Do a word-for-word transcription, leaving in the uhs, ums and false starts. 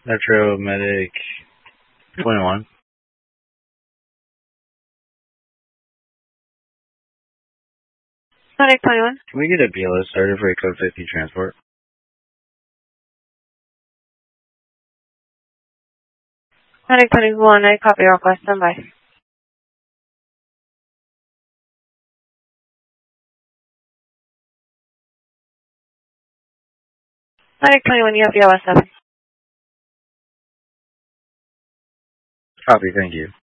Metro Medic twenty-one. Medic twenty-one. Can we get a B L S started for a code fifty transport? Medic twenty-one, I copy your request. Stand by. Medic twenty-one, you have B L S seven. Copy, thank you.